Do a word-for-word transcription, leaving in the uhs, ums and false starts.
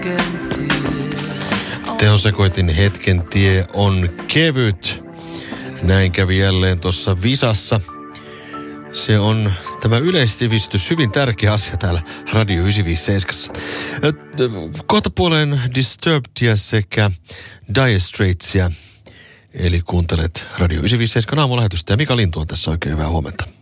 Tehosekoitin hetken tie on kevyt. Näin kävi jälleen tuossa Visassa. Se on tämä yleissivistys hyvin tärkeä asia täällä Radio yhdeksänsataaviisikymmentäseitsemän. Kohta puoleen Disturbedia sekä Dire Straitsia. Eli kuuntelet Radio yhdeksänsataaviisikymmentäseitsemän aamulähetystä ja Mika Lintu on tässä oikein hyvää huomenta.